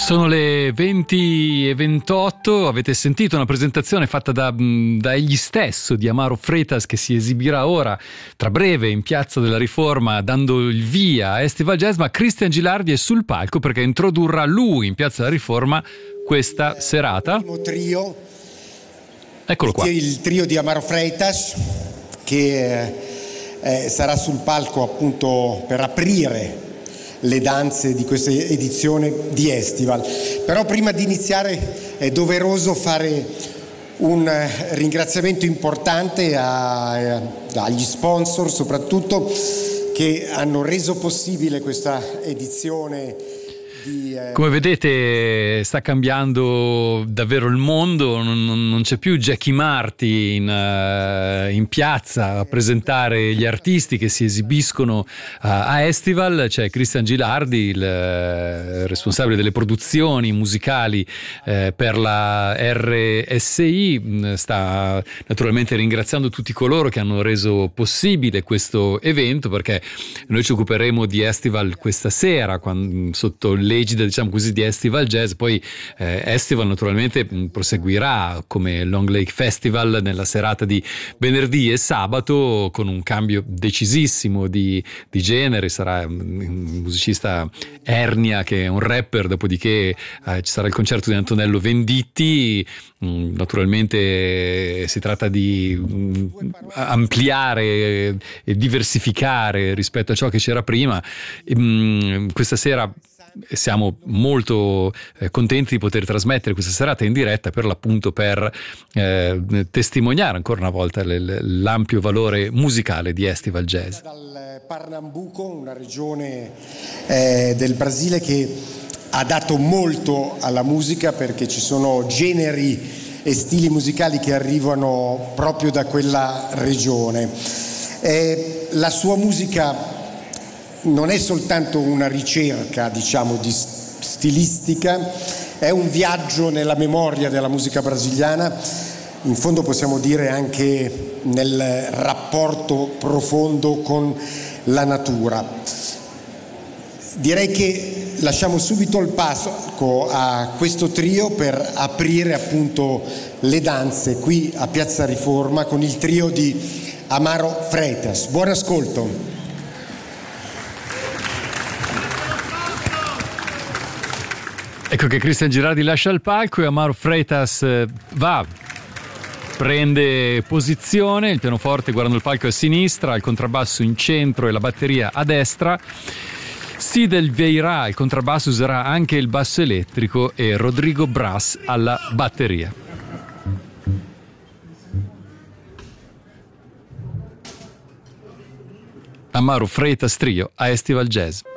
Sono le 20:28, avete sentito una presentazione fatta da egli stesso di Amaro Freitas, che si esibirà ora tra breve in Piazza della Riforma dando il via a Estival Jazz, ma Cristian Gilardi è sul palco perché introdurrà lui in Piazza della Riforma questa serata. Il primo trio, eccolo qua. Il trio di Amaro Freitas che sarà sul palco appunto per aprire le danze di questa edizione di Estival. Però prima di iniziare è doveroso fare un ringraziamento importante agli sponsor soprattutto, che hanno reso possibile questa edizione. Come vedete sta cambiando davvero il mondo, non c'è più Jackie Marti in piazza a presentare gli artisti che si esibiscono a Estival. C'è Cristian Gilardi, il responsabile delle produzioni musicali per la RSI, sta naturalmente ringraziando tutti coloro che hanno reso possibile questo evento, perché noi ci occuperemo di Estival questa sera sotto l'egida, diciamo così, di Estival Jazz. Poi Estival naturalmente proseguirà come Long Lake Festival nella serata di venerdì e sabato, con un cambio decisissimo di genere. Sarà un musicista Ernia, che è un rapper, dopodiché ci sarà il concerto di Antonello Venditti. Naturalmente si tratta di ampliare e diversificare rispetto a ciò che c'era prima. Questa sera siamo molto contenti di poter trasmettere questa serata in diretta, per l'appunto per testimoniare ancora una volta l'ampio valore musicale di Estival Jazz. Dal Pernambuco, una regione del Brasile che ha dato molto alla musica, perché ci sono generi e stili musicali che arrivano proprio da quella regione. La sua musica non è soltanto una ricerca, diciamo, di stilistica, è un viaggio nella memoria della musica brasiliana, in fondo possiamo dire anche nel rapporto profondo con la natura. Direi che lasciamo subito il palco a questo trio per aprire appunto le danze qui a Piazza Riforma con il trio di Amaro Freitas. Buon ascolto. Ecco che Cristian Gilardi lascia il palco e Amaro Freitas prende posizione. Il pianoforte, guardando il palco, a sinistra, il contrabbasso in centro e la batteria a destra. Sidel Vieira al contrabbasso, userà anche il basso elettrico, e Rodrigo Brás alla batteria. Amaro Freitas Trio a Estival Jazz.